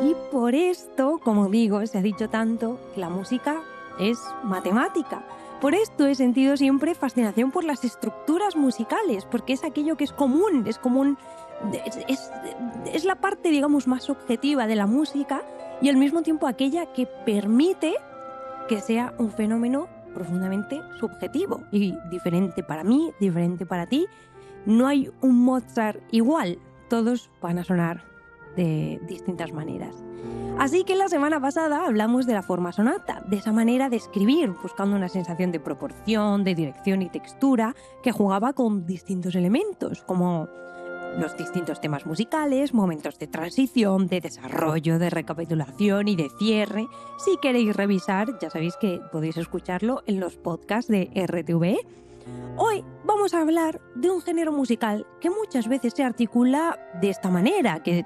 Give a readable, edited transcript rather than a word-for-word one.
Y por esto, como digo, se ha dicho tanto que la música es matemática. Por esto he sentido siempre fascinación por las estructuras musicales, porque es aquello que es común, es la parte, digamos, más objetiva de la música y al mismo tiempo aquella que permite que sea un fenómeno profundamente subjetivo y diferente para mí, diferente para ti. No hay un Mozart igual, todos van a sonar de distintas maneras. Así que la semana pasada hablamos de la forma sonata, de esa manera de escribir, buscando una sensación de proporción, de dirección y textura que jugaba con distintos elementos, como los distintos temas musicales, momentos de transición, de desarrollo, de recapitulación y de cierre. Si queréis revisar, ya sabéis que podéis escucharlo en los podcasts de RTV. Hoy vamos a hablar de un género musical que muchas veces se articula de esta manera, que